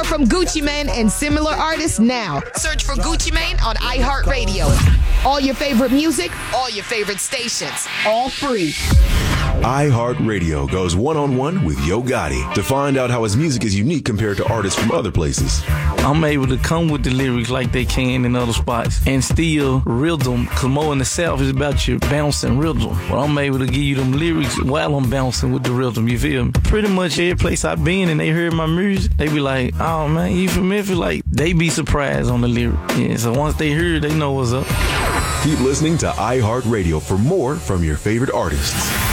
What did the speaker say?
from Gucci Mane and similar artists now. Search for Gucci Mane on iHeartRadio. All your favorite music, all your favorite stations, all free. iHeartRadio goes one-on-one with Yo Gotti to find out how his music is unique compared to artists from other places. I'm able to come with the lyrics like they can in other spots and still rhythm, because more in the South is about your bouncing rhythm. But I'm able to give you them lyrics while I'm bouncing with the rhythm, you feel me? Pretty much every place I've been and they heard my music, they be like, oh man, you from Memphis? Like, they be surprised on the lyric. Yeah, so once they hear it, they know what's up. Keep listening to iHeartRadio for more from your favorite artists.